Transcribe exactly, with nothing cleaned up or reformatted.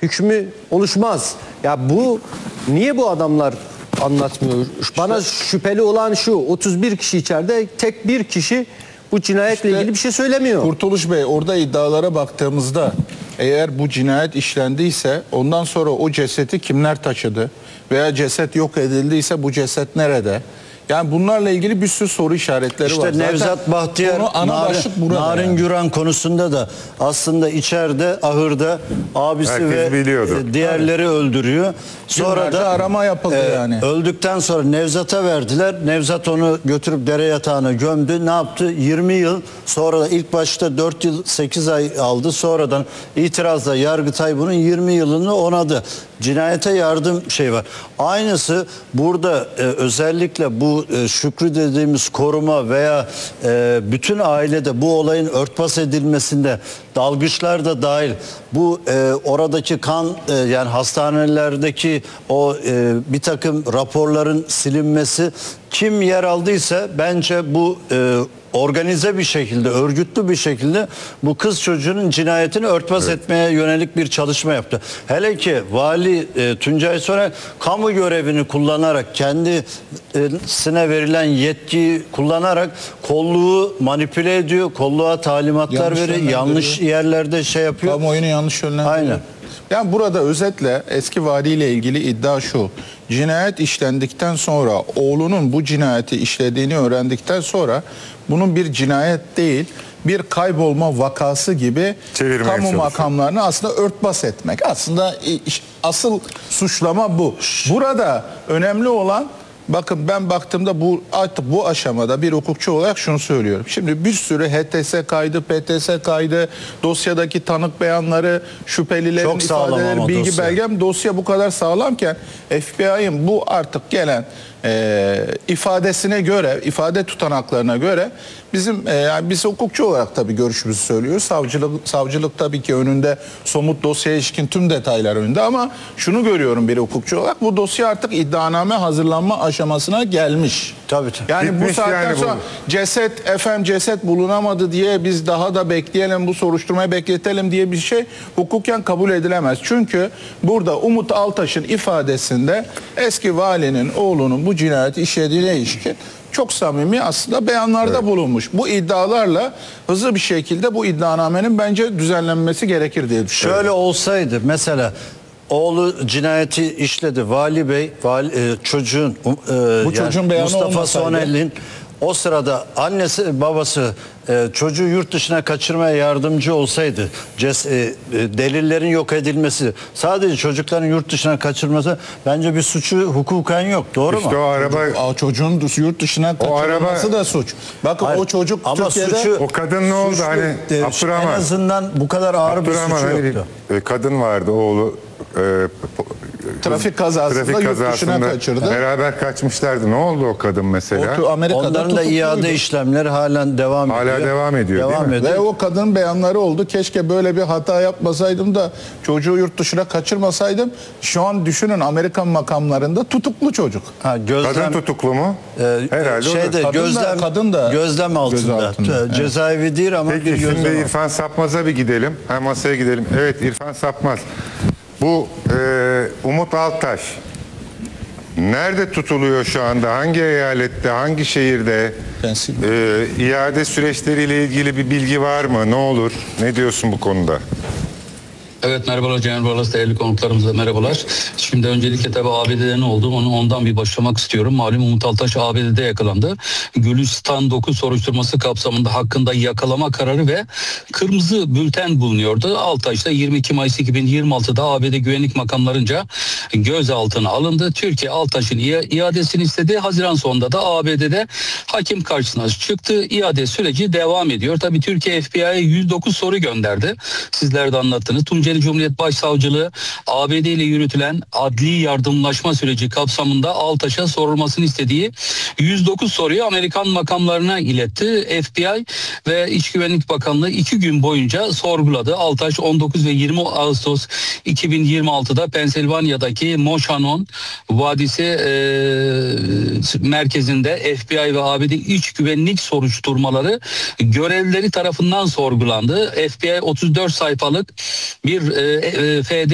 hükmü oluşmaz. Ya bu niye bu adamlar anlatmıyor? Bana şüpheli olan şu: otuz bir kişi içeride, tek bir kişi bu cinayetle İşte ilgili bir şey söylemiyor. Kurtuluş Bey, orada iddialara baktığımızda eğer bu cinayet işlendiyse ondan sonra o cesedi kimler taşıdı veya ceset yok edildiyse bu ceset nerede? Yani bunlarla ilgili bir sürü soru işaretleri İşte var. Zaten Nevzat Bahtiyar, ana Narin, başlık burada Narin yani. Güran konusunda da aslında içeride, ahırda abisi Herkes ve biliyordu. diğerleri evet. öldürüyor. Sonra Günlerce da arama yapıldı e, yani. Öldükten sonra Nevzat'a verdiler. Nevzat onu götürüp dere yatağına gömdü. Ne yaptı? yirmi yıl sonra da ilk başta dört yıl sekiz ay aldı. Sonradan itirazla Yargıtay bunun yirmi yılını onadı. Cinayete yardım şey var. Aynısı burada e, özellikle bu e, Şükrü dediğimiz koruma veya e, bütün ailede bu olayın örtbas edilmesinde dalgıçlar da dahil bu e, oradaki kan e, yani hastanelerdeki o e, bir takım raporların silinmesi kim yer aldıysa bence bu e, organize bir şekilde, örgütlü bir şekilde bu kız çocuğunun cinayetini örtbas evet. etmeye yönelik bir çalışma yaptı. Hele ki Vali e, Tuncay Soner kamu görevini kullanarak, kendisine verilen yetkiyi kullanarak kolluğu manipüle ediyor, kolluğa talimatlar Yanlış veriyor, yanlış yerlerde şey yapıyor. Kamuoyunu yanlış yönlendiriyor. Aynen. Yani burada özetle eski valiyle ilgili iddia şu: cinayet işlendikten sonra, oğlunun bu cinayeti işlediğini öğrendikten sonra bunun bir cinayet değil, bir kaybolma vakası gibi Çevirmeye kamu çalışıyor. makamlarını aslında örtbas etmek. Aslında asıl suçlama bu. Burada önemli olan, bakın ben baktığımda bu artık bu aşamada bir hukukçu olarak şunu söylüyorum. Şimdi bir sürü H T S kaydı, P T S kaydı, dosyadaki tanık beyanları, şüphelilerin Çok sağlam ifadeleri, ama bilgi dosya. belgem, dosya bu kadar sağlamken F B I'ın bu artık gelen e, ifadesine göre, ifade tutanaklarına göre bizim e, yani biz hukukçu olarak tabii görüşümüzü söylüyoruz. Savcılık savcılık tabii ki önünde somut dosyaya ilişkin tüm detaylar önünde, ama şunu görüyorum bir hukukçu olarak: bu dosya artık iddianame hazırlanma aşamasına gelmiş. Tabii tabii. Yani Bitmiş bu saatten yani bu. sonra ceset efendim ceset bulunamadı diye biz daha da bekleyelim, bu soruşturmayı bekletelim diye bir şey hukuken kabul edilemez. Çünkü burada Umut Altaş'ın ifadesinde eski valinin oğlunun bu cinayeti işlediğine ilişkin çok samimi aslında beyanlarda evet. bulunmuş. Bu iddialarla hızlı bir şekilde bu iddianamenin bence düzenlenmesi gerekir diye düşünüyorum. Şöyle olsaydı mesela, oğlu cinayeti işledi, Vali Bey, vali, e, çocuğun e, bu yani çocuğun beyanı Mustafa olmasaydı, Soner'in o sırada annesi babası e, çocuğu yurt dışına kaçırmaya yardımcı olsaydı, ces, e, e, delillerin yok edilmesi, sadece çocukların yurt dışına kaçırması, bence bir suçu hukuken yok. Doğru İşte mu? o araba, o çocuğun yurt dışına kaçırılması da suç. Bakın Hayır, o çocuk ama Türkiye'de suçu, o kadın ne oldu suçlu, hani e, Abdurrahman. en azından bu kadar ağır bir Abdurrahman, suçu hani yoktu. bir, e, kadın vardı, oğlu e, trafik kazasında trafik yurt dışına kazasında kaçırdı. beraber kaçmışlardı. Ne oldu o kadın mesela? O, Amerika'da Onların da tutukluydu. iade işlemleri halen devam Hala ediyor. devam ediyor, devam değil mi? ediyor. Ve o kadın beyanları oldu: keşke böyle bir hata yapmasaydım da çocuğu yurt dışına kaçırmasaydım. Şu an düşünün, Amerikan makamlarında tutuklu çocuk. Ha, gözlem, Kadın tutuklu mu? e, Herhalde şeyde, o da. Kadın da- gözlem, kadın da gözlem altında. gözaltında, E, evet. Cezaevi değil ama Peki bir gözlem şimdi altında. İrfan Sapmaz'a bir gidelim. Ha, masaya gidelim. Evet, İrfan Sapmaz. Bu e, Umut Altaş nerede tutuluyor şu anda? Hangi eyalette, hangi şehirde? Pensilvanya. E, iade süreçleriyle ilgili bir bilgi var mı? Ne olur? Ne diyorsun bu konuda? Evet, merhabalar Cenab-ı Allah, değerli konuklarımıza merhabalar. Şimdi öncelikle tabii A B D'de ne oldu onu ondan bir başlamak istiyorum. Malum Umut Altaş A B D'de yakalandı. Gülistan dokuz soruşturması kapsamında hakkında yakalama kararı ve kırmızı bülten bulunuyordu. Altaş da yirmi iki Mayıs iki bin yirmi altıda A B D güvenlik makamlarınca gözaltına alındı. Türkiye Altaş'ın iadesini istedi. Haziran sonunda da A B D'de hakim karşısına çıktı. İade süreci devam ediyor. Tabii Türkiye F B I'ye yüz dokuz soru gönderdi. Sizler de anlattınız. Tunceli Cumhuriyet Başsavcılığı A B D ile yürütülen adli yardımlaşma süreci kapsamında Altaş'a sorulmasını istediği yüz dokuz soruyu Amerikan makamlarına iletti. F B I ve İç Güvenlik Bakanlığı iki gün boyunca sorguladı. Altaş on dokuz ve yirmi Ağustos iki bin yirmi altıda Pensilvanya'daki Moshannon Vadisi e, merkezinde F B I ve A B D İç Güvenlik soruşturmaları görevlileri tarafından sorgulandı. F B I otuz dört sayfalık bir e, e, F D